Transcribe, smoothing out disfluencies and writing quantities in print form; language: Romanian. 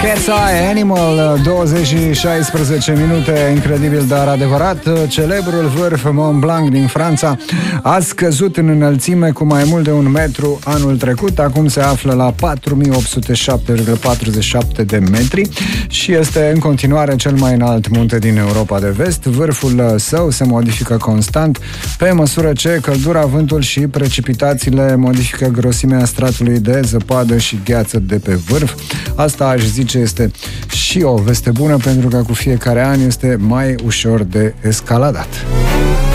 Cat's Eye Animal, 20 și 16 minute, incredibil, dar adevărat. Celebrul vârf Mont Blanc din Franța a scăzut în înălțime cu mai mult de 1 metru anul trecut. Acum se află la 4807,47 de metri și este în continuare cel mai înalt munte din Europa de Vest. Vârful său se modifică constant pe măsură ce căldura, vântul și precipitațiile modifică grosimea stratului de zăpadă și gheață de pe vârf. Asta aș zice este și o veste bună, pentru că cu fiecare an este mai ușor de escaladat.